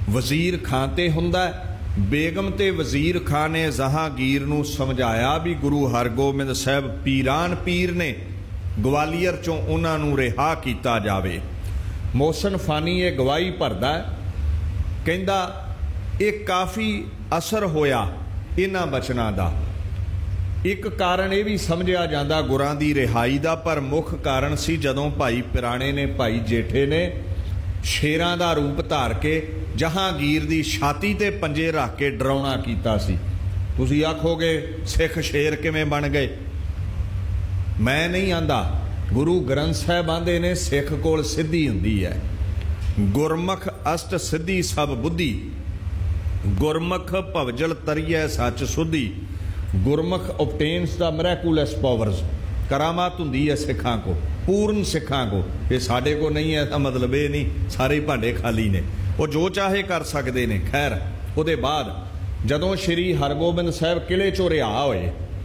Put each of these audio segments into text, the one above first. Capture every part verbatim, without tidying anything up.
वजीर खां ते हुंदा है। बेगम ते वजीर खां ने जहांगीर नूं समझाया भी गुरु हरगोबिंद साहब पीरान पीर ने, ग्वालियर चों उन्हां नूं रिहा कीता जावे। मोहसिन फानी ये गवाही भरदा है, कहंदा ये काफ़ी असर होया इन्हां बचनां दा। एक कारण ये भी समझिया जाता गुरां दी रिहाई दा, पर मुख कारण सी जदों भाई पिराणे ने, भाई जेठे ने शेरां दा रूप धार के जहांगीर दी छाती ते पंजे रख के डराउणा कीता सी। तुसीं आखोगे सिख शेर किवें बन गए? मैं नहीं आंदा, गुरु ग्रंथ साहिब आंदे ने सिख कोल सिद्धि हुंदी है। गुरमुख अष्ट सिद्धि सब बुद्धि, गुरमुख भवजल तरिए सच सुधी। गुरमुख ऑब्टेन्स द मिरेकुलस पावर्स, करामात हुंदी है सिखां को, पूर्ण सिखां को। ये साडे को नहीं है, मतलब ये नहीं सारे भांडे खाली ने, वो जो चाहे कर सकते हैं। खैर उहदे बाद जदों श्री हरगोबिंद साहब किले चों रिहा होए,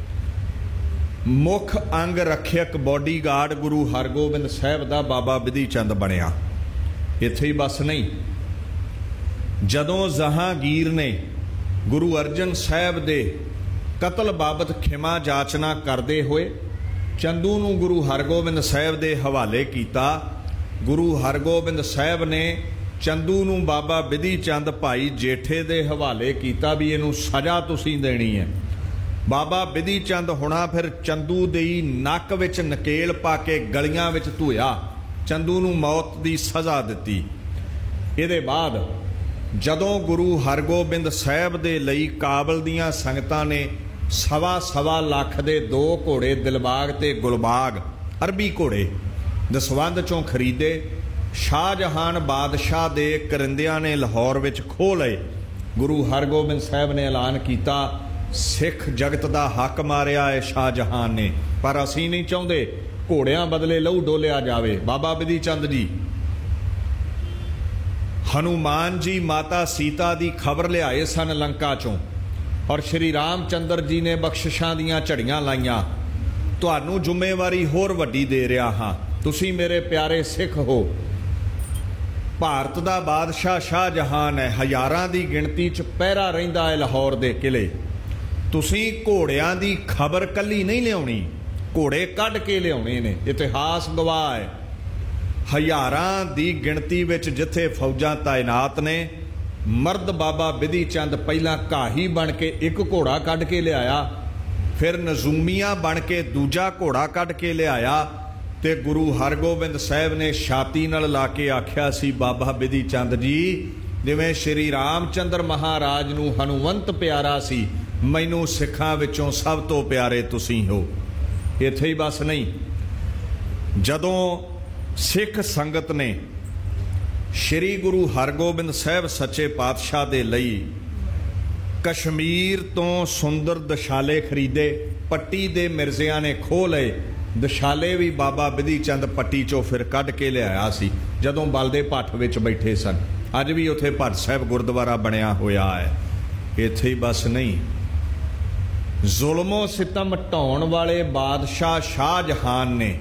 मुख अंग रखियक बॉडी गार्ड गुरु हरगोबिंद साहब दा बाबा बिधी चंद बनिया। इत्थे ही बस नहीं, जदों जहांगीर ने गुरु अर्जन साहब दे कतल बाबत खिमा जाचना करते हुए चंदू नूं गुरु हरगोबिंद साहब दे हवाले कीता। गुरु हरगोबिंद साहब ने चंदू नूं बाबा बिधी चंद भाई जेठे दे हवाले कीता भी इहनूं सज़ा तुसीं देनी है। बाबा बिधी चंद हुणा फिर चंदू दी नक विच नकेल पा के गलियां विच धोया, चंदू नूं मौत दी सज़ा दित्ती। इहदे बाद जदों गुरु हरगोबिंद साहब दे लई काबल दियां संगतां ने सवा सवा लख दे दो घोड़े दिलबाग ते गुलबाग अरबी घोड़े दसवंध चों खरीदे, शाहजहान बादशाह दे करिंदियां ने लाहौर विच खो लए। गुरु हरगोबिंद साहब ने ऐलान किया, सिख जगत दा हक मारिया है शाहजहान ने, पर असीं नहीं चाहुंदे घोड़ियां बदले लहू डोलिया जावे। बाबा बिधी चंद जी हनुमान जी माता सीता दी खबर लियाए सन लंका चों, और श्री रामचंद्र जी ने बख्शिशां दियां झड़ियां लाइयां। तुहानूं जुम्मेवारी होर वड्डी दे रहा हाँ, तुसीं मेरे प्यारे सिख हो। भारत दा बादशाह शाहजहान है, हज़ारां दी गिणती च पहरा रहिंदा है लाहौर दे किले। तुसीं घोड़ियां दी खबर कल्ली नहीं लियाउणी, घोड़े कढ के लियाउणे ने। इतिहास गवाह है, हज़ारां दी गिणती विच जिथे फौजां तैनात ने, मर्द बाबा बिधी चंद पहला घाही बन के एक घोड़ा कढ़ के लियाया, फिर नजूमिया बन के दूजा घोड़ा कढ़ के लियाया, ते गुरु हरगोबिंद साहब ने छाती नाल ला के आख्या सी, बाबा बिधी चंद जी जिवें श्री रामचंद्र महाराज नूं हनुमंत प्यारा सी, मैनूं सिखां विचों सब तो प्यारे तुसीं हो। इत्थे ही बस नहीं, जदों सिख संगत ने श्री गुरु हरगोबिंद साहब सच्चे पातशाह दे लई कश्मीर तो सुंदर दशाले खरीदे, पट्टी दे मिर्जिया ने खो लए। दशाले भी बाबा बिधी चंद पट्टी चो फिर कढ़ के लियाया सी जदों बलदे भट्ठ विच बैठे सन। अज भी उत्थे भट्ट साहब गुरुद्वारा बनया होया है। इत्थे ही बस नहीं, जुल्मो सितम ढाउण वाले बादशाह शाहजहान ने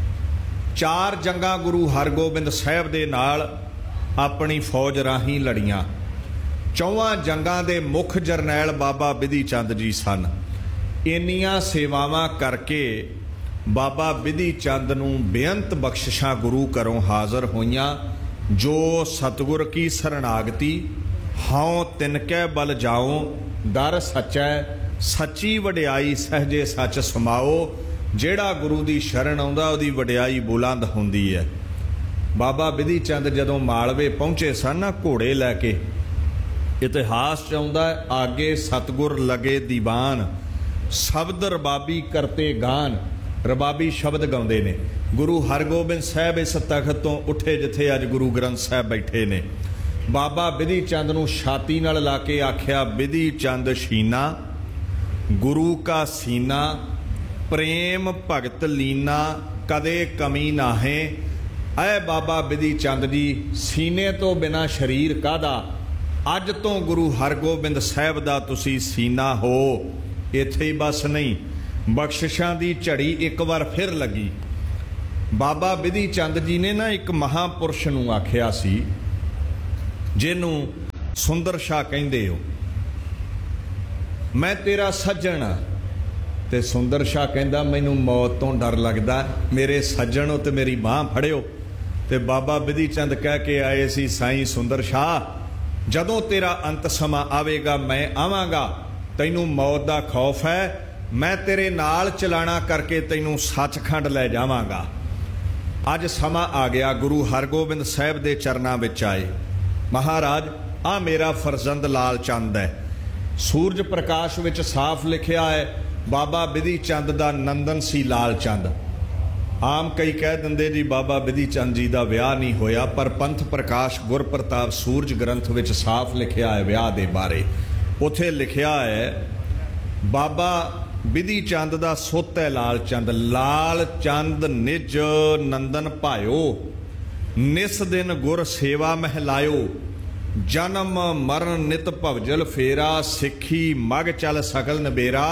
चार जंगां गुरु हरगोबिंद साहब दे नाल अपनी फौज राही लड़ियां। चौवां जंगां दे मुख जरनैल बाबा बिधी चंद जी सन। इन्नियां सेवावां करके बाबा बिधी चंद नूं बेअंत बख्शिशां गुरु घरों हाज़र होईयां। जो सतगुर की शरणागति, हाओ तिनकै बल जाओ, दर सच्चै सच्ची वडियाई सहजे सच समाओ। जेड़ा गुरु दी शरण आउंदा उहदी वडियाई बुलंद हुंदी है। बाबा बिधी चंद जदों मालवे पहुंचे सन ना घोड़े लैके, इतिहास च आउंदा है, आगे सतगुर लगे दीवान, शब्द रबाबी करते गान। रबाबी शब्द गाउंदे ने। गुरु हरगोबिंद साहब इस तख्त तो उठे जिथे अज गुरु ग्रंथ साहब बैठे ने। बाबा बिधी चंद नूं छाती नाल ला के आख्या, बिधी चंद शीना गुरु का सीना, प्रेम भगत लीना कदे कमी नाहे। ऐ बाबा बिधी चंद जी, सीने तो बिना शरीर कादा, अज तो गुरु हरगोबिंद साहब दा तुसी सीना हो। इत्थे ही बस नहीं, बख्शिशां दी झड़ी एक बार फिर लगी। बाबा बिधी चंद जी ने ना एक महापुरुष नूं आख्या सी, जिन्हों सुंदर शाह कहंदे हो मैं तेरा सज्जन हाँ। ते सुंदर शाह कहंदा मैनू मौत तो डर लगदा, मेरे सज्जन हो ते मेरी बांह फड़ियो। ते बाबा बिधि चंद कह के आए सी साईं सुंदर शाह, जदों तेरा अंत समा आवेगा मैं आवांगा, तैनू मौत दा खौफ है, मैं तेरे नाल चलाना करके तैनू सचखंड लै जावांगा। अज समा आ गया, गुरु हरगोबिंद साहिब दे चरनां विच आए। महाराज आ मेरा फरजंद लाल चंद है। सूरज प्रकाश विच साफ लिखिया है बाबा बिधि चंद दा नंदन सी लाल चंद। आम कई कह दिंदे जी बाबा बिधि चंद जी दा विआह नहीं होया, पर पंथ प्रकाश गुरप्रताप सूरज ग्रंथ विच साफ लिखिया है विआह दे बारे। उत्थे लिखिया है बाबा बिधि चंद दा सुत है लाल चंद। लाल चंद निज नंदन भायो, निस दिन गुर सेवा महलायो, जन्म मरण नित भवजल फेरा, सिक्खी मग चल सकल नबेरा।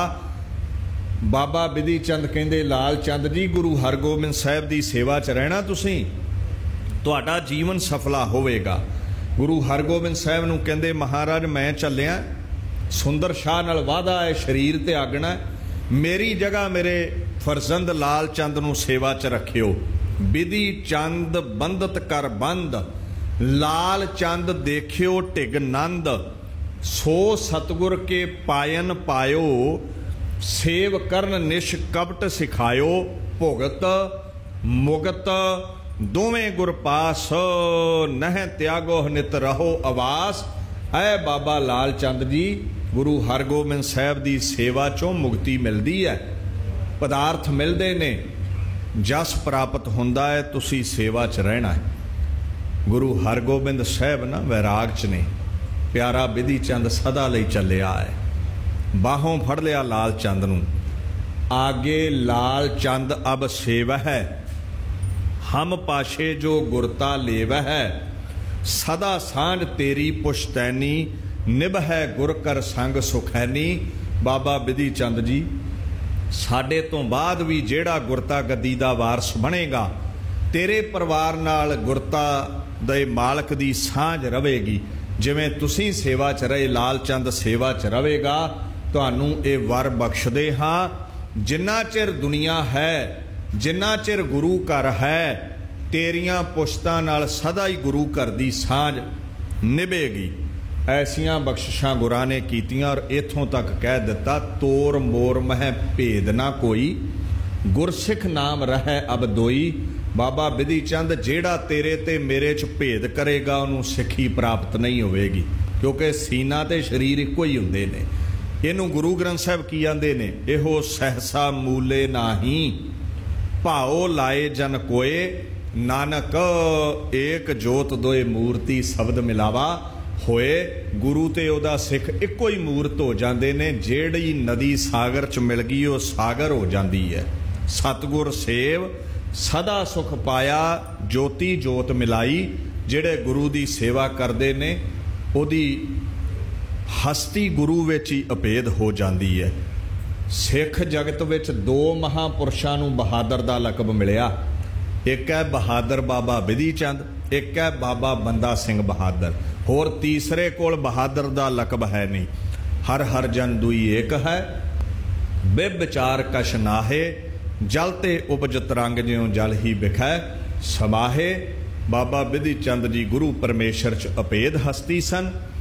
बाबा बिधि चंद कहंदे लाल चंद जी गुरु हरगोबिंद साहिब दी सेवा च रहना तुसीं, तुहाडा जीवन सफला होवेगा। गुरु हरगोबिंद साहिब नूं कहंदे महाराज मैं चलिया, सुंदर शाह नाल वादा है शरीर त्यागना, मेरी जगह मेरे फरजंद लाल चंद नूं सेवा च रखियो। बिधि चंद बंदत कर बंद, लाल चंद देखियो टिग नंद, सो सतगुर के पायन पायो, सेव करन निश कपट सिखायो, भुगत मुगत दोवें गुर पास, नह त्यागो नित रहो आवास। ऐ बाबा लाल चंद जी गुरु हरगोबिंद साहिब दी सेवा चों मुक्ति मिलदी है, पदार्थ मिलदे ने, जस प्राप्त हुंदा है, तुसी सेवा च रहना है। गुरु हरगोबिंद साहिब ना वैराग च ने, प्यारा बिधि चंद सदा लई चलिया है। बाहों फड़ लिया लाल चंद नूं, आगे लाल चंद अब सेव है, हम पाशे जो गुरता लेव है, सदा सांझ तेरी पुश्तैनी, निभ है गुर कर संग सुखैनी। बाबा बिधि चंद जी साडे तो बाद भी जेड़ा गुरता गद्दी दा वारस बनेगा, तेरे परिवार नाल गुरता दे मालक दी सांझ रवेगी। जिवें तुसीं सेवा च रहे लाल चंद सेवा च रवेगा, तुहानूं ये वर बख्शदे हां। जिन्ना चिर दुनिया है, जिन्ना चिर गुरु घर है, तेरियां पुश्तां नाल सदा ही गुरु घर दी सांझ निभेगी। ऐसियां बख्शिशां गुरां ने कीतियां और इथों तक कह दिता तोर मोर मह भेद ना कोई, गुरसिख नाम रहे अब दोई। बाबा बिधि चंद जेड़ा तेरे ते मेरे च भेद करेगा उन्होंने सिक्खी प्राप्त नहीं होवेगी, क्योंकि सीना ते शरीर इक्को ही हुंदे ने। इनू गुरु ग्रंथ साहिब की आंदे ने, इहो सहसा मूले नाही, भाओ लाए जन कोए, नानक एक जोत दोए मूर्ति शब्द मिलावा। होए गुरु ते ओदा सिख इक्को ही मूर्त हो जाते ने, जेड़ी नदी सागर च मिल गई वो सागर हो जाती है। सतगुर सेव सदा सुख पाया, ज्योति जोत मिलाई। जेड़े गुरु की सेवा करते ने ओदी हस्ती गुरु विच ही अभेद हो जाती है। सिख जगत विच दो महापुरुषां नूं बहादुर दा लकब मिलिया, एक है बहादुर बाबा बिधि चंद, एक है बाबा बंदा सिंह बहादुर। होर तीसरे कोल बहादुर दा लकब है नहीं। हर हर जन दुई एक है, बेविचार कश नाहे, जल ते उपजत रंग ज्यों जल ही बिखै समाहे। बाबा बिधि चंद जी गुरु परमेश्वर च अभेद हस्ती सन।